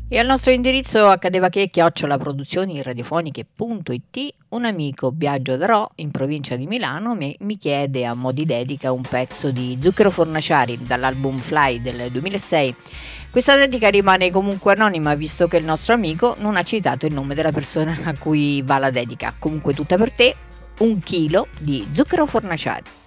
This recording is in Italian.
E al nostro indirizzo accadeva che@produzioni radiofoniche.it un amico Biagio Darò in provincia di Milano mi chiede a mo' di dedica un pezzo di Zucchero Fornaciari dall'album Fly del 2006. Questa dedica rimane comunque anonima visto che il nostro amico non ha citato il nome della persona a cui va la dedica. Comunque tutta per te, 1 chilo di Zucchero Fornaciari.